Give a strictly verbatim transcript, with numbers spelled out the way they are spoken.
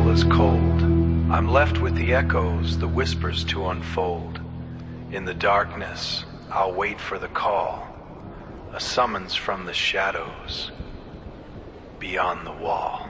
still as cold. I'm left with the echoes, the whispers to unfold. In the darkness, I'll wait for the call, a summons from the shadows beyond the wall.